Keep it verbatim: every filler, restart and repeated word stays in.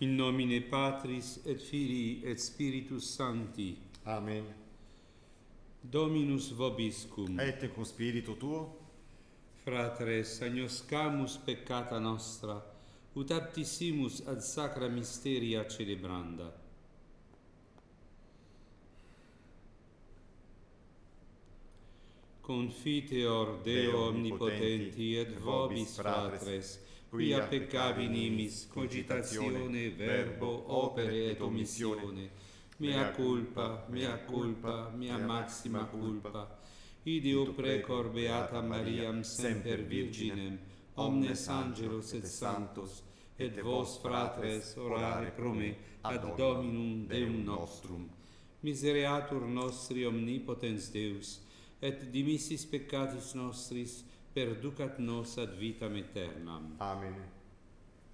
In nomine Patris et Filii et Spiritus Sancti. Amen. Dominus vobiscum. Et cum spiritu tuo. Fratres, agnoscamus peccata nostra, ut aptissimus ad sacra mysteria celebranda. Confiteor Deo omnipotenti et vobis fratres, quia peccavi nimis cogitatione, verbo, opere et omissione, mea culpa, mea culpa, mea maxima culpa, ideo precor beata Mariam semper Virginem, omnes angelos et sanctos, et vos fratres orare pro me ad Dominum Deum nostrum. Misereatur nostri omnipotens Deus, et dimissis peccatis nostris perducat nos ad vitam aeternam. Amen.